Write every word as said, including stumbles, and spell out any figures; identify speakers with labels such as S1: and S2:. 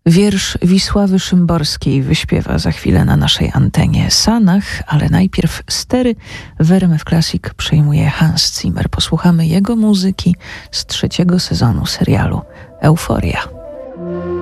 S1: Wiersz Wisławy Szymborskiej wyśpiewa za chwilę na naszej antenie Sanach, ale najpierw stery w R M F Classic przejmuje Hans Zimmer. Posłuchamy jego muzyki z trzeciego sezonu serialu Euforia.